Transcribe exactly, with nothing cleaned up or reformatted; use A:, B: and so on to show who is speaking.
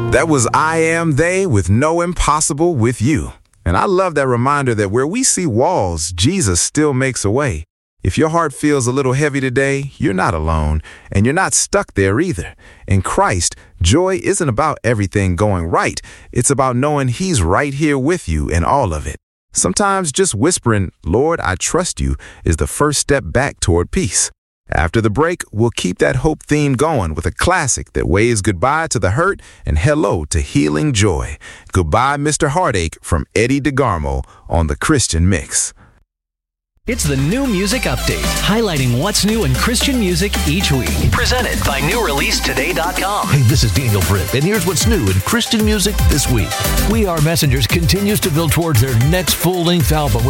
A: That was I Am They with No Impossible with You. And I love that reminder that where we see walls, Jesus still makes a way. If your heart feels a little heavy today, you're not alone, and you're not stuck there either. In Christ, joy isn't about everything going right. It's about knowing He's right here with you in all of it. Sometimes just whispering, "Lord, I trust you," is the first step back toward peace. After the break, we'll keep that hope theme going with a classic that waves goodbye to the hurt and hello to healing joy. Goodbye, Mister Heartache from Eddie DeGarmo on The Christian Mix.
B: It's the New Music Update, highlighting what's new in Christian music each week. Presented by new release today dot com.
C: Hey, this is Daniel Fripp, and here's what's new in Christian music this week.
B: We Are Messengers continues to build towards their next full-length album with